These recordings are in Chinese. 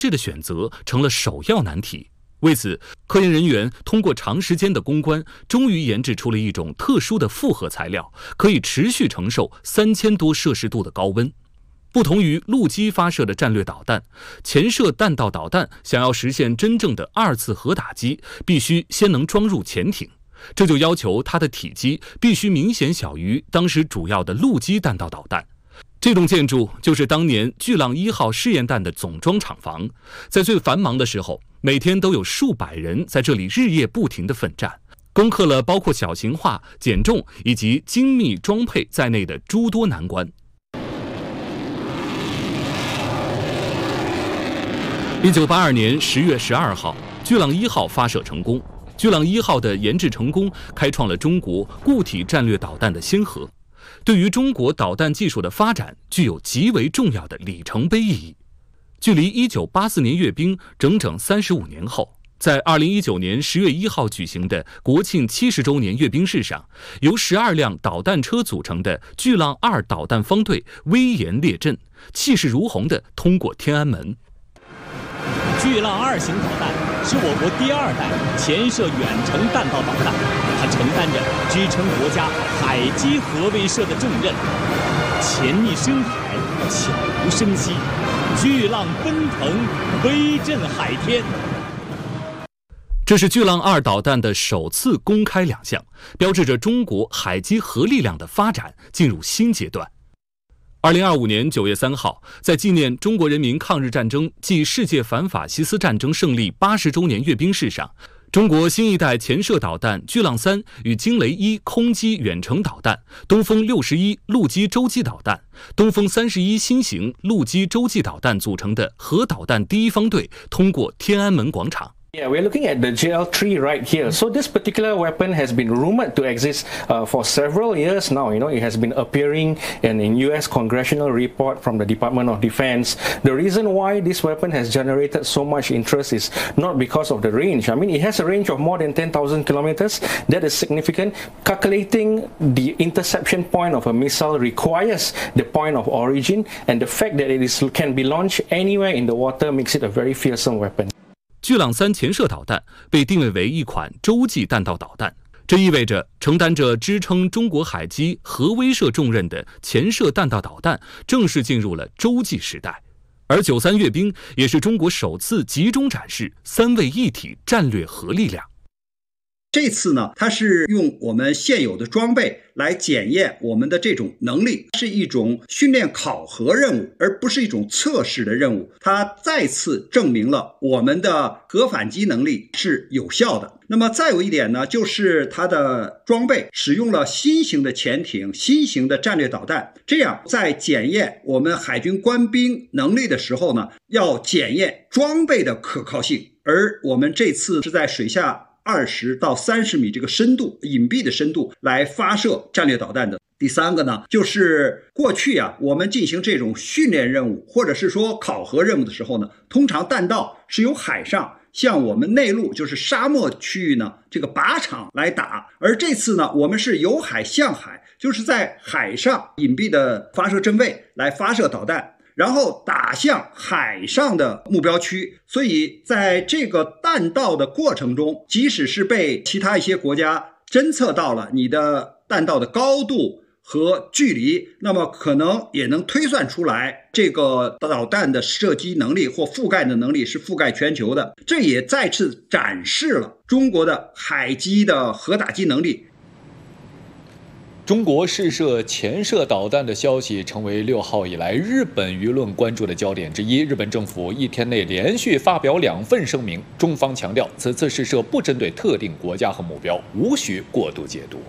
这的选择成了首要难题。为此，科研人员通过长时间的攻关，终于研制出了一种特殊的复合材料，可以持续承受3000多摄氏度的高温。不同于陆基发射的战略导弹，潜射弹道导弹想要实现真正的2次核打击，必须先能装入潜艇，这就要求它的体积必须明显小于当时主要的陆基弹道导弹。这栋建筑就是当年巨浪1号试验弹的总装厂房，在最繁忙的时候，每天都有数百人在这里日夜不停地奋战，攻克了包括小型化、减重以及精密装配在内的诸多难关。1982年10月12号，巨浪1号发射成功。巨浪1号的研制成功，开创了中国固体战略导弹的先河，对于中国导弹技术的发展具有极为重要的里程碑意义。距离1984年阅兵整整35年后，在2019年10月1号举行的国庆70周年阅兵式上，由12辆导弹车组成的巨浪2导弹方队威严列阵，气势如虹地通过天安门。 巨浪2型导弹是我国第2代潜射远程弹道导弹，它承担着支撑国家海基核威慑的重任。潜逆深海，悄无声息，巨浪奔腾，威震海天。 这是巨浪2导弹的首次公开亮相，标志着中国海基核力量的发展进入新阶段。2025年9月3号，在纪念中国人民抗日战争暨世界反法西斯战争胜利80周年阅兵式上，中国新一代潜射导弹巨浪3与惊雷1空基远程导弹、东风61陆基洲际导弹、东风31新型陆基洲际导弹组成的核导弹第1方队通过天安门广场。 Yeah, we're looking at the JL3 right here. So this particular weapon has been rumored to exist for several years now. It has been appearing in U.S. congressional report from the Department of Defense. The reason why this weapon has generated so much interest is not because of the range. I mean, it has a range of more than 10,000 kilometers. That is significant. Calculating the interception point of a missile requires the point of origin, and the fact that it can be launched anywhere in the water makes it a very fearsome weapon. 巨浪3潜射导弹被定位为一款洲际弹道导弹，这意味着承担着支撑中国海基核威慑重任的潜射弹道导弹正式进入了洲际时代。而93阅兵也是中国首次集中展示3位一体战略核力量。 这次呢，它是用我们现有的装备来检验我们的这种能力，是一种训练考核任务，而不是一种测试的任务。它再次证明了我们的核反击能力是有效的。那么再有一点呢，就是它的装备使用了新型的潜艇、新型的战略导弹，这样在检验我们海军官兵能力的时候呢，要检验装备的可靠性。而我们这次是在水下20到30米这个深度，隐蔽的深度来发射战略导弹的。第三个呢，就是过去我们进行这种训练任务或者是说考核任务的时候呢，通常弹道是由海上向我们内陆就是沙漠区域呢这个靶场来打，而这次呢，我们是由海向海，就是在海上隐蔽的发射阵位来发射导弹，然后打向海上的目标区。所以在这个弹道的过程中，即使是被其他一些国家侦测到了你的弹道的高度和距离，那么可能也能推算出来这个导弹的射击能力或覆盖的能力是覆盖全球的。这也再次展示了中国的海基的核打击能力。 中国试射潜射导弹的消息成为6号以来日本舆论关注的焦点之一。日本政府一天内连续发表2份声明，中方强调此次试射不针对特定国家和目标，无需过度解读。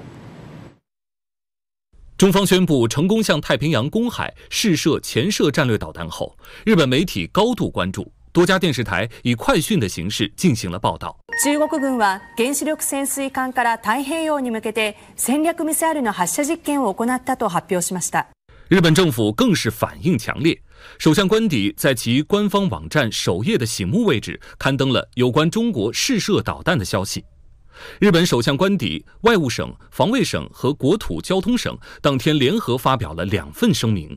中方宣布成功向太平洋公海试射潜射战略导弹后，日本媒体高度关注，多家电视台以快讯的形式进行了报道。 中国軍は原子力潜水艦から太平洋に向けて戦略ミサイルの発射実験を行ったと発表しました。 日本政府更是反应强烈，首相官邸在其官方网站首页的醒目位置刊登了有关中国试射导弹的消息。日本首相官邸、外务省、防卫省和国土交通省当天联合发表了2份声明。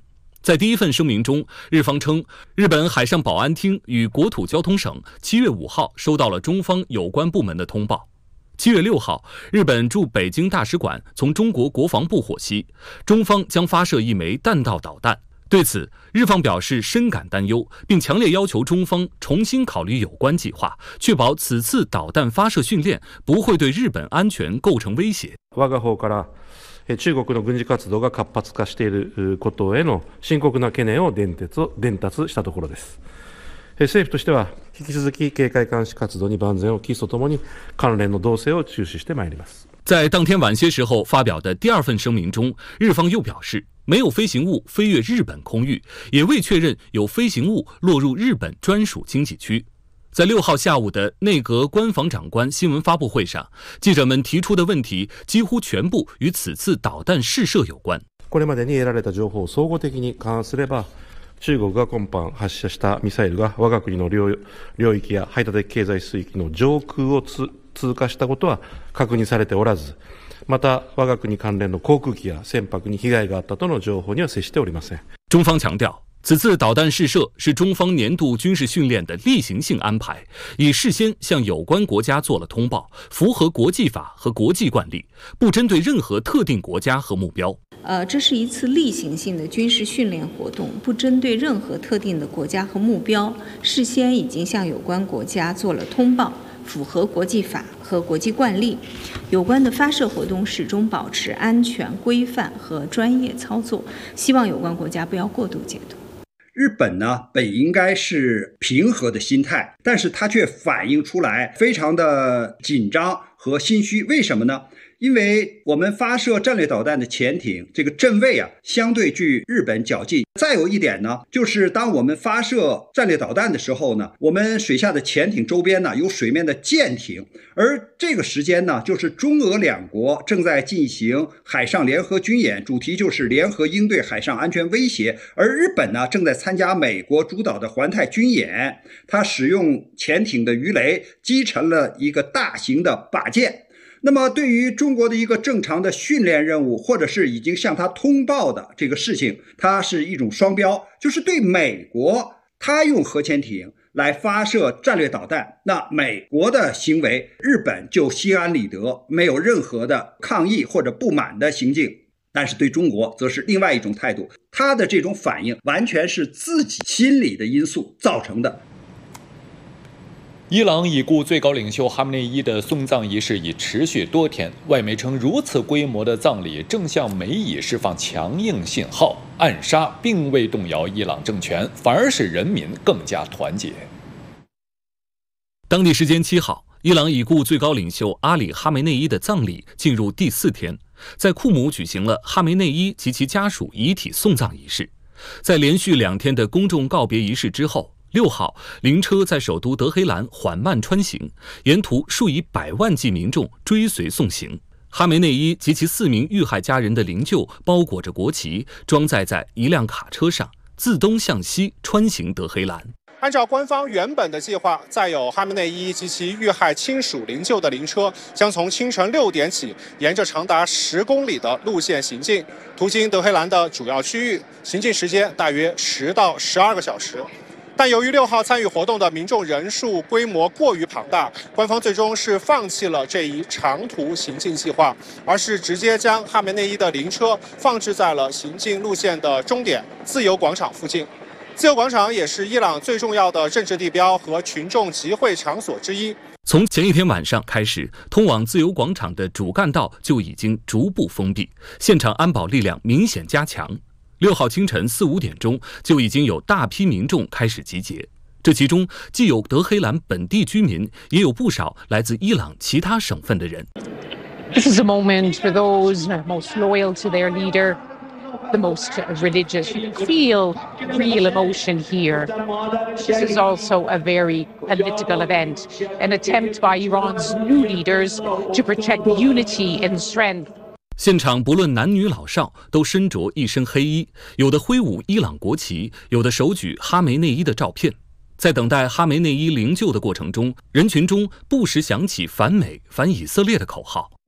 在第一份声明中，日方称，日本海上保安厅与国土交通省7月5号收到了中方有关部门的通报。7月6号，日本驻北京大使馆从中国国防部获悉，中方将发射一枚弹道导弹。对此，日方表示深感担忧，并强烈要求中方重新考虑有关计划，确保此次导弹发射训练不会对日本安全构成威胁。 我が方から中国の軍事活動が活発化していることへの深刻な懸念を伝達したところです。政府としては引き続き警戒監視活動に万全を期すとともに関連の動静を注視してまいります。 在当天晚些时候发表的第二份声明中，日方又表示，没有飞行物飞越日本空域，也未确认有飞行物落入日本专属经济区。在6号下午的内阁官房长官新闻发布会上，记者们提出的问题几乎全部与此次导弹试射有关。 これまでに得られた情報を総合的に勘案すれば、中国が今般発射したミサイルが我が国の領域や排他的経済水域の上空を通過したことは確認されておらず、また我が国関連の航空機や船舶に被害があったとの情報には接しておりません。 中方强调，此次导弹试射是中方年度军事训练的例行性安排，已事先向有关国家做了通报，符合国际法和国际惯例，不针对任何特定国家和目标。 这是一次例行性的军事训练活动，不针对任何特定的国家和目标，事先已经向有关国家做了通报，符合国际法和国际惯例。有关的发射活动始终保持安全、规范和专业操作，希望有关国家不要过度解读。 日本呢，本应该是平和的心态，但是它却反映出来非常的紧张和心虚。为什么呢？因为我们发射战略导弹的潜艇，这个阵位相对距日本较近。再有一点呢，就是当我们发射战略导弹的时候呢，我们水下的潜艇周边呢有水面的舰艇，而这个时间呢，就是中俄两国正在进行海上联合军演，主题就是联合应对海上安全威胁。而日本呢，正在参加美国主导的环太军演，它使用潜艇的鱼雷击沉了一个大型的靶舰。那么对于中国的一个正常的训练任务，或者是已经向他通报的这个事情，它是一种双标，就是对美国，他用核潜艇来发射战略导弹，那美国的行为，日本就心安理得，没有任何的抗议或者不满的行径。但是对中国则是另外一种态度，他的这种反应完全是自己心理的因素造成的。 伊朗已故最高领袖哈梅内伊的送葬仪式已持续多天，外媒称如此规模的葬礼正向美以释放强硬信号，暗杀并未动摇伊朗政权，反而使人民更加团结。 当地时间7号，伊朗已故最高领袖阿里·哈梅内伊的葬礼进入第4天，在库姆举行了哈梅内伊及其家属遗体送葬仪式。在连续2天的公众告别仪式之后，6号，灵车在首都德黑兰缓慢穿行，沿途数以百万计民众追随送行。哈梅内伊及其4名遇害家人的灵柩包裹着国旗，装载在一辆卡车上，自东向西穿行德黑兰。 按照官方原本的计划，载有哈梅内伊及其遇害亲属灵柩的灵车将从清晨6点起，沿着长达10公里的路线行进，途经德黑兰的主要区域，行进时间大约10到12个小时。但由于6号参与活动的民众人数规模过于庞大，官方最终是放弃了这一长途行进计划，而是直接将哈梅内伊的灵车放置在了行进路线的终点自由广场附近。自由广场也是伊朗最重要的政治地标和群众集会场所之一。 从前一天晚上开始，通往自由广场的主干道就已经逐步封闭，现场安保力量明显加强。6号清晨4、5点钟，就已经有大批民众开始集结。这其中既有德黑兰本地居民，也有不少来自伊朗其他省份的人。 This is a moment for those most loyal to their leader, the most religious. You can feel real emotion here. This is also a very political event, an attempt by Iran's new leaders to protect unity and strength. 现场不论男女老少都身着一身黑衣，有的挥舞伊朗国旗，有的手举哈梅内伊的照片。在等待哈梅内伊灵柩的过程中，人群中不时响起反美、反以色列的口号。 I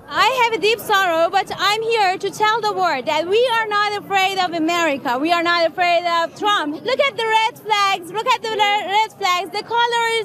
have a deep sorrow, but I'm here to tell the world that we are not afraid of America. We are not afraid of Trump. Look at the red flags. Look at the red flags. The colors